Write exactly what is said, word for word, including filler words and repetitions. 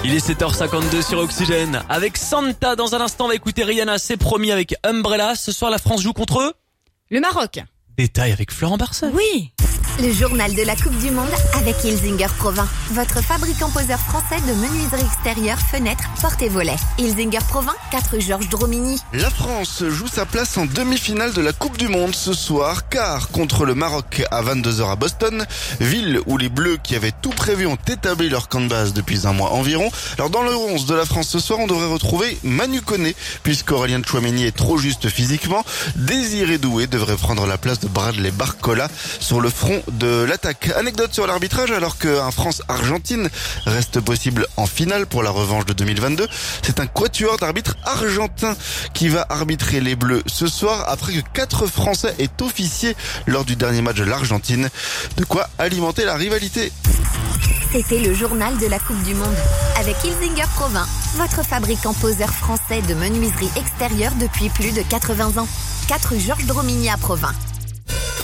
Il est sept heures cinquante-deux sur Oxygène. Avec Santa, dans un instant, on va écouter Rihanna, c'est promis, avec Umbrella. Ce soir, la France joue contre eux. Le Maroc. Détail avec Florent Barcel. Oui. Le journal de la Coupe du Monde avec Ilzinger Provins, votre fabricant poseur français de menuiserie extérieure, fenêtres, portes et volets. Ilzinger Provins, quatre Georges Dromini. La France joue sa place en demi-finale de la Coupe du Monde ce soir, car contre le Maroc à vingt-deux heures à Boston, ville où les Bleus qui avaient tout prévu ont établi leur camp de base depuis un mois environ. Alors dans le onze de la France ce soir, on devrait retrouver Manu Koné, puisqu'Aurélien Tchouaméni est trop juste physiquement. Désiré Doué devrait prendre la place de Bradley Barcola sur le front de l'attaque. Anecdote sur l'arbitrage, alors qu'un France-Argentine reste possible en finale pour la revanche de deux mille vingt-deux, c'est un quatuor d'arbitres argentins qui va arbitrer les Bleus ce soir après que quatre Français aient officié lors du dernier match de l'Argentine. De quoi alimenter la rivalité. C'était le journal de la Coupe du Monde avec Ilzinger Provins, votre fabricant poseur français de menuiserie extérieure depuis plus de quatre-vingts ans. quatre Georges Dromini à Provins.